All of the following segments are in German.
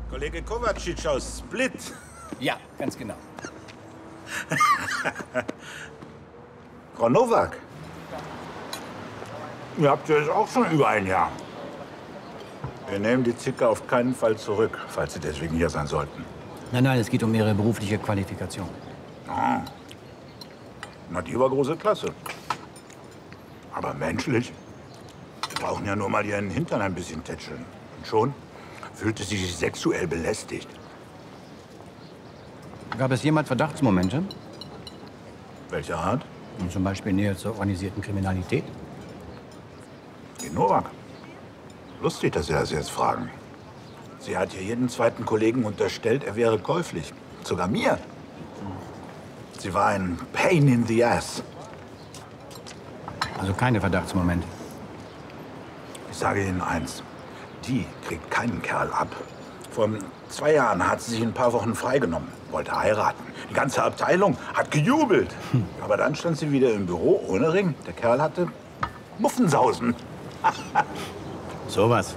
Kollege Kovacic aus Split. Ja, ganz genau. Frau Nowak. Ihr habt ja jetzt auch schon über ein Jahr. Wir nehmen die Zicke auf keinen Fall zurück, falls Sie deswegen hier sein sollten. Nein, nein, es geht um Ihre berufliche Qualifikation. Ah. Na, die war große Klasse. Aber menschlich? Wir brauchen ja nur mal Ihren Hintern ein bisschen tätscheln. Und schon fühlte sie sich sexuell belästigt. Gab es jemals Verdachtsmomente? Welche Art? Und zum Beispiel Nähe zur organisierten Kriminalität? Die Nowak. Lustig, dass Sie das jetzt fragen. Sie hat hier jeden zweiten Kollegen unterstellt, er wäre käuflich. Sogar mir. Sie war ein Pain in the Ass. Also keine Verdachtsmomente. Ich sage Ihnen eins. Die kriegt keinen Kerl ab. Vor 2 Jahren hat sie sich ein paar Wochen freigenommen. Wollte heiraten. Die ganze Abteilung hat gejubelt. Aber dann stand sie wieder im Büro ohne Ring. Der Kerl hatte Muffensausen. Sowas.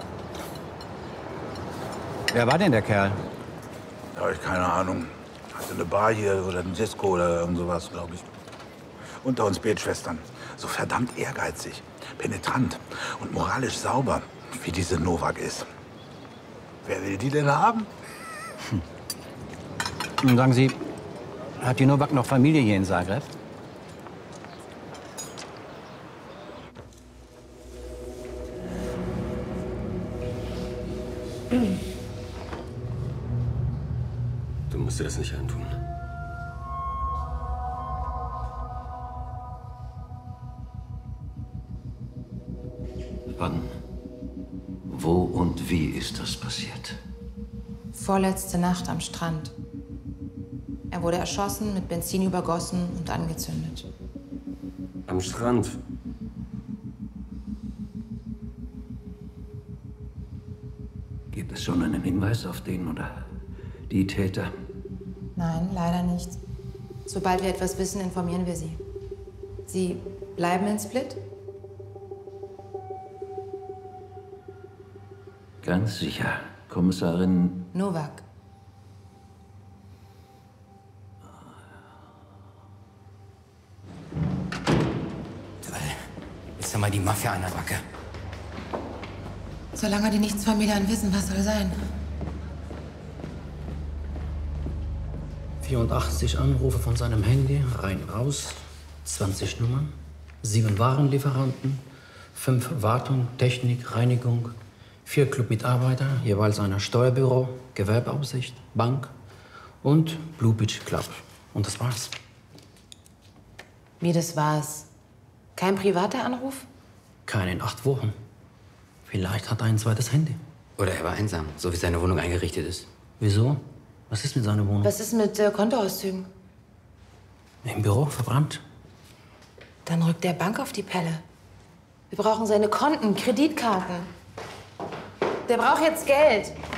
Wer war denn der Kerl? Da habe ich keine Ahnung. Hatte eine Bar hier oder ein Disco oder irgend sowas, glaube ich. Unter uns Betschwestern. So verdammt ehrgeizig, penetrant und moralisch sauber, wie diese Nowak ist. Wer will die denn haben? Und sagen Sie, hat die Nowak noch Familie hier in Zagreb? Du musst dir das nicht antun. Wann, wo und wie ist das passiert? Vorletzte Nacht am Strand. Er wurde erschossen, mit Benzin übergossen und angezündet. Am Strand. Gibt es schon einen Hinweis auf den oder die Täter? Nein, leider nicht. Sobald wir etwas wissen, informieren wir Sie. Sie bleiben in Split? Ganz sicher, Kommissarin. Nowak. Jetzt haben wir die Mafia an der Backe. Solange die nichts von mir dann wissen, was soll sein? 84 Anrufe von seinem Handy, rein, raus, 20 Nummern, 7 Warenlieferanten, 5 Wartung, Technik, Reinigung, 4 Clubmitarbeiter, jeweils einer Steuerbüro, Gewerbeaufsicht, Bank und Blue Beach Club. Und das war's. Wie, das war's? Kein privater Anruf? Kein in 8 Wochen. Vielleicht hat er ein zweites Handy. Oder er war einsam, so wie seine Wohnung eingerichtet ist. Wieso? Was ist mit seiner Wohnung? Was ist mit Kontoauszügen? Im Büro verbrannt. Dann rückt der Bank auf die Pelle. Wir brauchen seine Konten, Kreditkarten. Der braucht jetzt Geld.